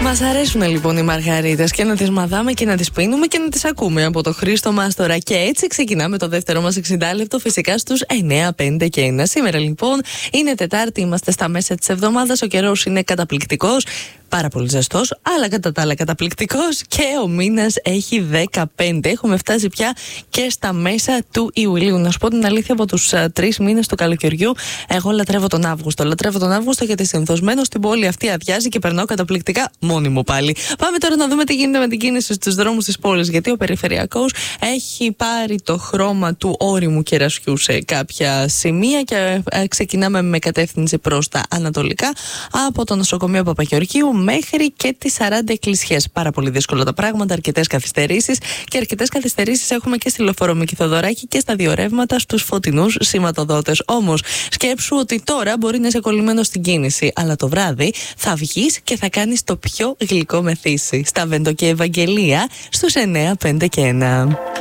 Μας αρέσουν λοιπόν οι μαργαρίτες και να τις μαδάμε και να τις πίνουμε και να τις ακούμε από το Χρήστο Μάστορα. Και έτσι ξεκινάμε το δεύτερο μας 60 λεπτό, φυσικά στους 9, 5 και 1. Σήμερα λοιπόν είναι Τετάρτη, είμαστε στα μέσα της εβδομάδας. Ο καιρός είναι καταπληκτικός. Πάρα πολύ ζεστός, αλλά κατά τα άλλα καταπληκτικός και ο μήνας έχει 15. Έχουμε φτάσει πια και στα μέσα του Ιουλίου. Να σου πω την αλήθεια, από τους 3 μήνες του καλοκαιριού, εγώ λατρεύω τον Αύγουστο. Λατρεύω τον Αύγουστο γιατί συνηθισμένο στην πόλη αυτή αδειάζει και περνάω καταπληκτικά μόνη μου πάλι. Πάμε τώρα να δούμε τι γίνεται με την κίνηση στους δρόμους της πόλης. Γιατί ο περιφερειακός έχει πάρει το χρώμα του ώριμου κερασιού σε κάποια σημεία και ξεκινάμε με κατεύθυνση προς τα ανατολικά από το νοσοκομείο Παπαγεωργίου μέχρι και τις 40 εκκλησιές. Πάρα πολύ δύσκολα τα πράγματα, αρκετές καθυστερήσεις και αρκετές καθυστερήσεις έχουμε και στη Λεωφόρο Μίκη Θοδωράκη και στα δύο ρεύματα στους φωτεινούς σηματοδότες. Όμως, σκέψου ότι τώρα μπορεί να είσαι κολλημένο στην κίνηση, αλλά το βράδυ θα βγεις και θα κάνεις το πιο γλυκό μεθύσι. Στα Βέντο και Ευαγγελία στους 9, 5 και 1.